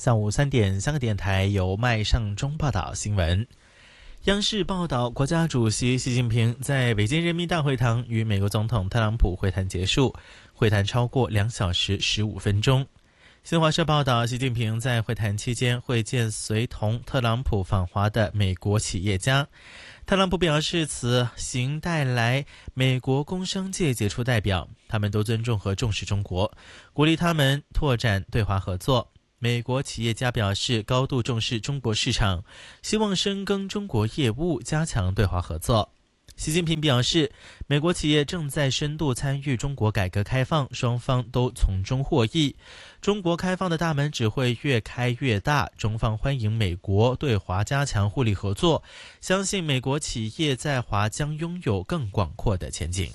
下午3点，香港电台由麦尚中报道新闻。央视报道，国家主席习近平在北京人民大会堂与美国总统特朗普会谈结束，会谈超过2小时15分钟。新华社报道，习近平在会谈期间会见随同特朗普访华的美国企业家。特朗普表示，此行带来美国工商界杰出代表，他们都尊重和重视中国，鼓励他们拓展对华合作。美国企业家表示高度重视中国市场，希望深耕中国业务，加强对华合作。习近平表示，美国企业正在深度参与中国改革开放，双方都从中获益。中国开放的大门只会越开越大，中方欢迎美国对华加强互利合作，相信美国企业在华将拥有更广阔的前景。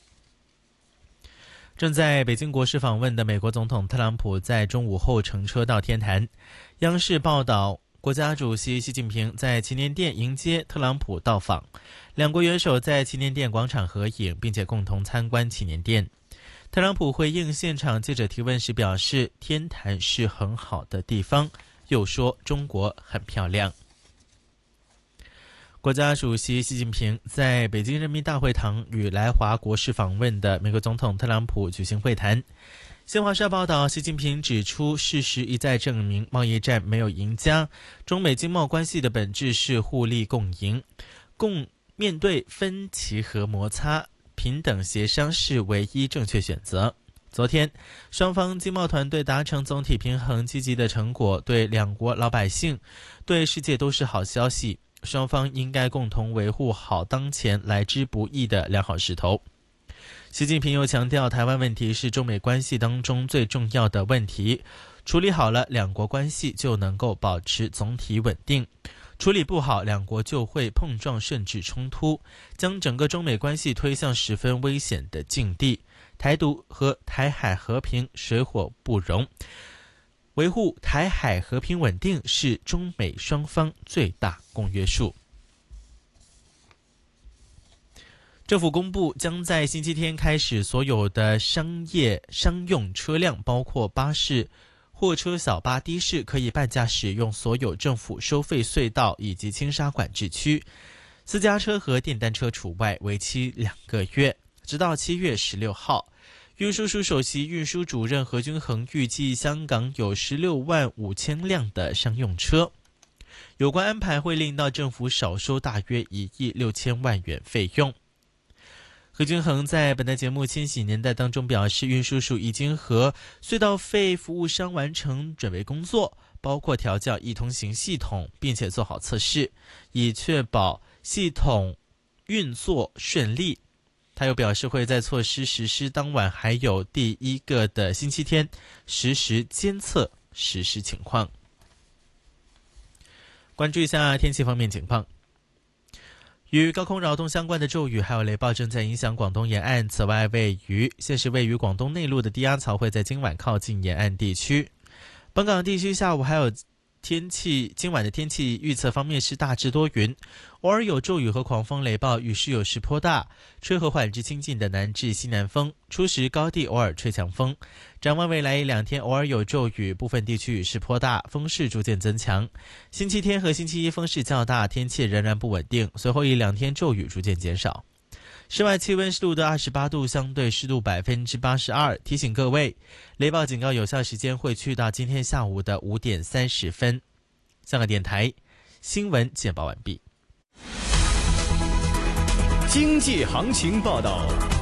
正在北京国事访问的美国总统特朗普在中午后乘车到天坛。央视报道，国家主席习近平在祈年殿迎接特朗普到访，两国元首在祈年殿广场合影，并且共同参观祈年殿。特朗普回应现场记者提问时表示，天坛是很好的地方，又说中国很漂亮。国家主席习近平在北京人民大会堂与来华国事访问的美国总统特朗普举行会谈。新华社报道，习近平指出，事实一再证明贸易战没有赢家，中美经贸关系的本质是互利共赢，共面对分歧和摩擦，平等协商是唯一正确选择。昨天，双方经贸团队达成总体平衡积极的成果，对两国老百姓、对世界都是好消息。双方应该共同维护好当前来之不易的良好势头。习近平又强调，台湾问题是中美关系当中最重要的问题，处理好了，两国关系就能够保持总体稳定；处理不好，两国就会碰撞甚至冲突，将整个中美关系推向十分危险的境地。台独和台海和平水火不容，维护台海和平稳定是中美双方最大公约数。政府公布，将在星期天开始，所有的商用车辆，包括巴士、货车、小巴、的士，可以半价使用所有政府收费隧道以及轻纱管制区，私家车和电单车除外，为期2个月，直到7月16号。运输署首席运输主任何君衡预计，香港有16万5千辆的商用车，有关安排会令到政府少收大约1亿6千万元费用。何君衡在本台节目《千禧年代》当中表示，运输署已经和隧道费服务商完成准备工作，包括调校易通行系统，并且做好测试，以确保系统运作顺利。他又表示，会在措施实施当晚还有第1个的星期天实时监测实施情况。关注一下天气方面情况。与高空扰动相关的骤雨还有雷暴正在影响广东沿岸，此外现时位于广东内陆的低压槽会在今晚靠近沿岸地区。本港地区下午还有今晚的天气预测方面是大致多云，偶尔有骤雨和狂风雷暴，雨势有时颇大，吹和缓至清劲的南至西南风，初时高地偶尔吹强风。展望未来1-2天偶尔有骤雨，部分地区雨势颇大，风势逐渐增强。星期天和星期一风势较大，天气仍然不稳定，随后1-2天骤雨逐渐减少。室外气温是录得28度，相对湿度82%。提醒各位，雷暴警告有效时间会去到今天下午的5点30分。香港电台新闻简报完毕。 经济行情报道。